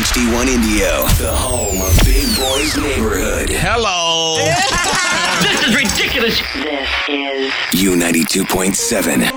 HD1 Indio, the home of Big Boy's Neighborhood. Hello. This is ridiculous. This is U92.7.